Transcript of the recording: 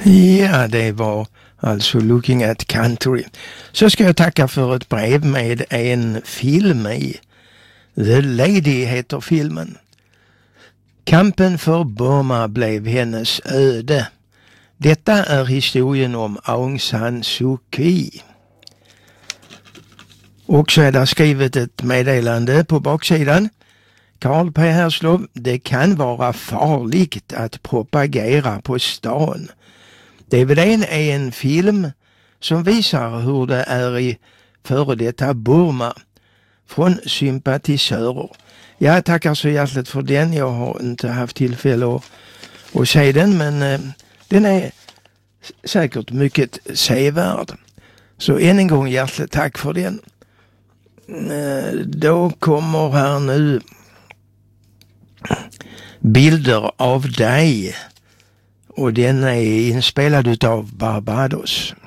Ja, det var alltså Looking at Country. Så ska jag tacka för ett brev med en film i. The Lady heter filmen. Kampen för Burma blev hennes öde. Detta är historien om Aung San Suu Kyi. Och så är det skrivet ett meddelande på baksidan. Carl P. Herslov, det kan vara farligt att propagera på stan. DVD:n är en film som visar hur det är i före detta Burma från sympatisörer. Jag tackar så hjärtligt för den. Jag har inte haft tillfälle att se den, men den är säkert mycket sevärd. Så än en gång hjärtligt tack för den. Då kommer här nu bilder av dig. Och den är inspelad utav Barbados.